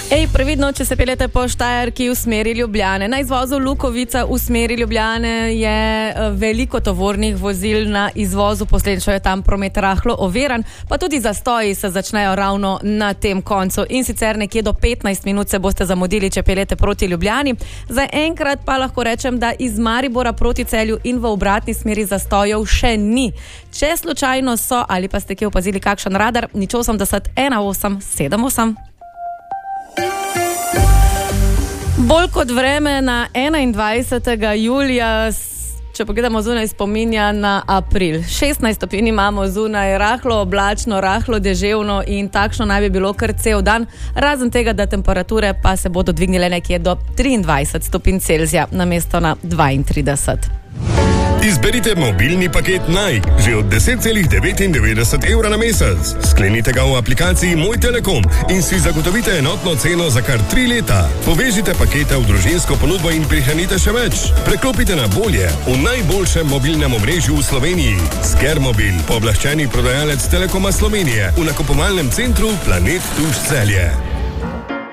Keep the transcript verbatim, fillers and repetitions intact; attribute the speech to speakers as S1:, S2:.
S1: Ej, previdno, če se peljete po Štajerki v smeri Ljubljane. Na izvozu Lukovica v smeri Ljubljane je veliko tovornih vozil na izvozu, posledično je tam promet rahlo oviran, pa tudi zastoji se začnejo ravno na tem koncu. In sicer nekje do petnajst minut se boste zamudili, če peljete proti Ljubljani. Za enkrat pa lahko rečem, da iz Maribora proti Celju in v obratni smeri zastojev še ni. Če slučajno so ali pa ste kje opazili kakšen radar, nič osemdeset ena osem sedem osem. Bolj kot vreme na enaindvajsetega julija, če pogledamo zunaj, spominja na april. šestnajst stopinj imamo zunaj, rahlo oblačno, rahlo deževno in takšno naj bi bilo kar cel dan, razen tega, da temperature pa se bodo dvignile nekje do triindvajset stopinj Celzija, namesto na dvaintrideset.
S2: Izberite mobilni paket Naj, že od deset celih devetindevetdeset evra na mesec. Sklenite ga v aplikaciji Moj Telekom in si zagotovite enotno ceno za kar tri leta. Povežite pakete v družinsko ponudbo in prihranite še več. Preklopite na bolje v najboljšem mobilnem omrežju v Sloveniji. Skermobil, pooblaščeni prodajalec Telekoma Slovenije v nakupovalnem centru Planet Tuš Celje.